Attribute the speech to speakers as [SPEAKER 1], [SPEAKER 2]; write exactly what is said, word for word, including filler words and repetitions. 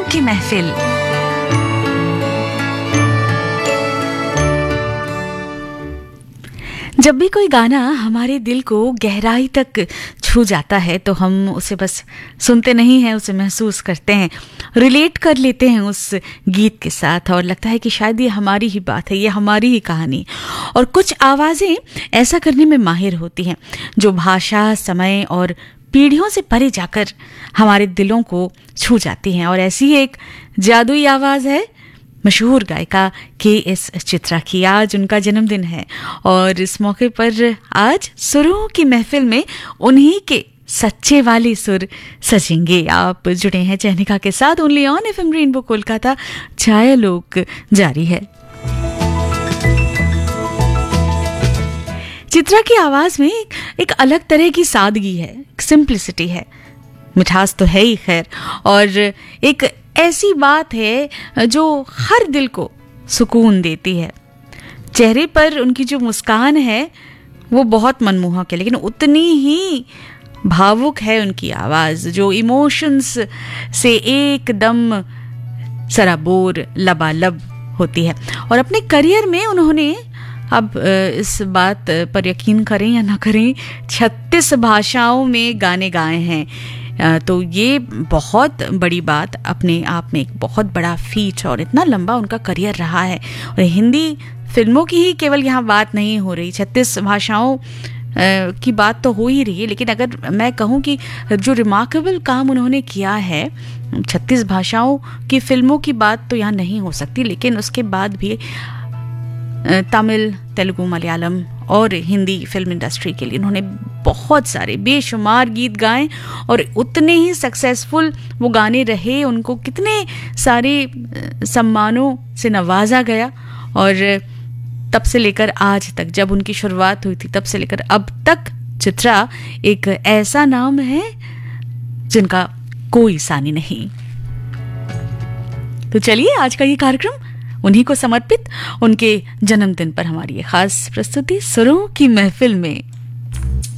[SPEAKER 1] की महफिल। जब भी कोई गाना हमारे दिल को गहराई तक छू जाता है तो हम उसे बस सुनते नहीं हैं, उसे महसूस करते हैं, रिलेट कर लेते हैं उस गीत के साथ और लगता है कि शायद ये हमारी ही बात है, ये हमारी ही कहानी। और कुछ आवाज़ें ऐसा करने में माहिर होती हैं जो भाषा, समय और पीढ़ियों से परे जाकर हमारे दिलों को छू जाती हैं। और ऐसी एक जादुई आवाज़ है मशहूर गायिका के एस चित्रा की। आज उनका जन्मदिन है और इस मौके पर आज सुरों की महफिल में उन्हीं के सच्चे वाले सुर सजेंगे। आप जुड़े हैं चहनिका के साथ, only on FM rainbow Kolkata. छायालोक जारी है। चित्रा की आवाज में एक, एक अलग तरह की सादगी है, सिंप्लिसिटी है, मिठास तो है ही खैर, और एक ऐसी बात है जो हर दिल को सुकून देती है। चेहरे पर उनकी जो मुस्कान है वो बहुत मनमोहक है, लेकिन उतनी ही भावुक है उनकी आवाज़ जो इमोशंस से एकदम सराबोर लबालब होती है। और अपने करियर में उन्होंने, अब इस बात पर यकीन करें या ना करें, छत्तीस भाषाओं में गाने गाए हैं। तो ये बहुत बड़ी बात, अपने आप में एक बहुत बड़ा फीट, और इतना लंबा उनका करियर रहा है। और हिंदी फिल्मों की ही केवल यहाँ बात नहीं हो रही, छत्तीस भाषाओं की बात तो हो ही रही है, लेकिन अगर मैं कहूँ कि जो रिमार्केबल काम उन्होंने किया है, छत्तीस भाषाओं की फिल्मों की बात तो यहाँ नहीं हो सकती, लेकिन उसके बाद भी तमिल, तेलुगु, मलयालम और हिंदी फिल्म इंडस्ट्री के लिए उन्होंने बहुत सारे बेशुमार गीत गाए और उतने ही सक्सेसफुल वो गाने रहे। उनको कितने सारे सम्मानों से नवाजा गया और तब से लेकर आज तक, जब उनकी शुरुआत हुई थी तब से लेकर अब तक चित्रा एक ऐसा नाम है जिनका कोई सानी नहीं। तो चलिए आज का ये कार्यक्रम उन्हीं को समर्पित, उनके जन्मदिन पर हमारी ये खास प्रस्तुति सुरों की महफिल में।